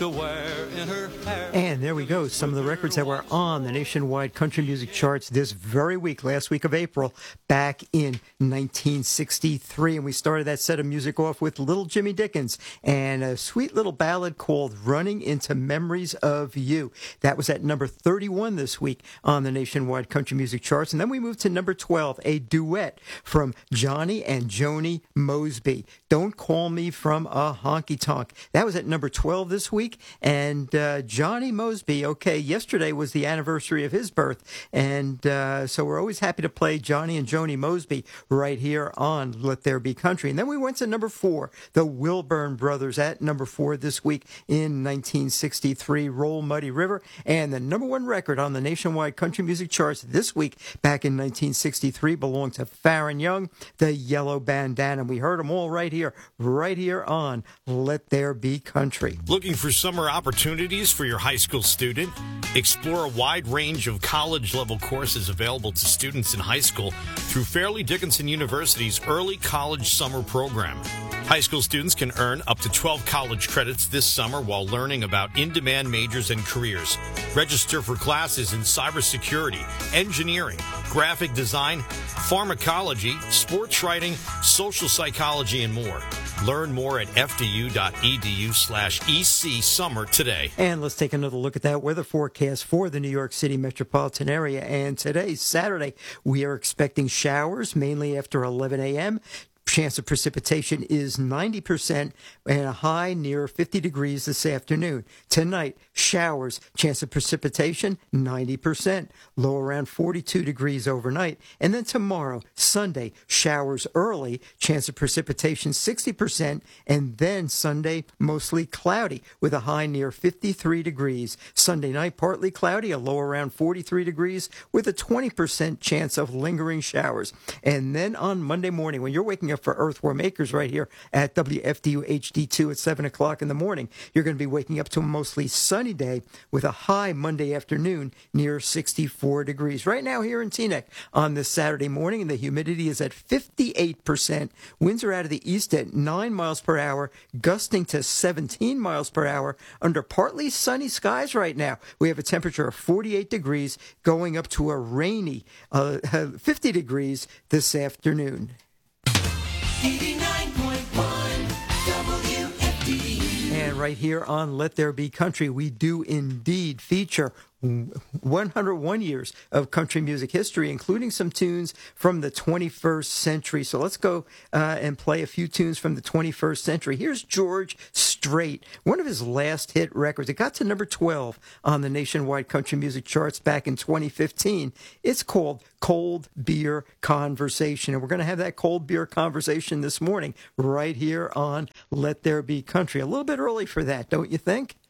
to wear in her hair. And there we go. Some of the records that were on the nationwide country music charts this very week, last week of April, back in 1963. And we started that set of music off with Little Jimmy Dickens and a sweet little ballad called Running into Memories of You. That was at number 31 this week on the nationwide country music charts. And then we moved to number 12, a duet from Johnny and Joni Mosby. Don't Call Me from a Honky Tonk. That was at number 12 this week. And Johnny Mosby, okay, yesterday was the anniversary of his birth. And so we're always happy to play Johnny and Joni Mosby right here on Let There Be Country. And then we went to number 4, the Wilburn Brothers at number 4 this week in 1963, Roll Muddy River. And the number 1 record on the nationwide country music charts this week back in 1963 belonged to Farron Young, the Yellow Bandana. We heard them all right here on Let There Be Country. Looking for summer opportunities for your high school student? Explore a wide range of college-level courses available to students in high school through Fairleigh Dickinson University's Early College Summer Program. High school students can earn up to 12 college credits this summer while learning about in-demand majors and careers. Register for classes in cybersecurity, engineering, graphic design, pharmacology, sports writing, social psychology, and more. Learn more at fdu.edu/EC Summer today. And let's take another look at that weather forecast for the New York City metropolitan area. And today, Saturday, we are expecting showers mainly after 11 a.m. Chance of precipitation is 90% and a high near 50 degrees this afternoon. Tonight, showers, chance of precipitation 90%, low around 42 degrees overnight. And then tomorrow, Sunday, showers early, chance of precipitation 60%, and then Sunday, mostly cloudy with a high near 53 degrees. Sunday night, partly cloudy, a low around 43 degrees with a 20% chance of lingering showers. And then on Monday morning, when you're waking up for Earthworm Acres right here at WFDU HD2 at 7 o'clock in the morning, you're going to be waking up to a mostly sunny day with a high Monday afternoon near 64 degrees. Right now here in Teaneck on this Saturday morning, and the humidity is at 58%. Winds are out of the east at 9 miles per hour, gusting to 17 miles per hour under partly sunny skies right now. We have a temperature of 48 degrees going up to a rainy 50 degrees this afternoon. 89.1 WFD. And right here on Let There Be Country, we do indeed feature 101 years of country music history, including some tunes from the 21st century. So let's go and play a few tunes from the 21st century. Here's George Strait, one of his last hit records. It got to number 12 on the nationwide country music charts back in 2015. It's called Cold Beer Conversation. And we're going to have that cold beer conversation this morning right here on Let There Be Country. A little bit early for that, don't you think?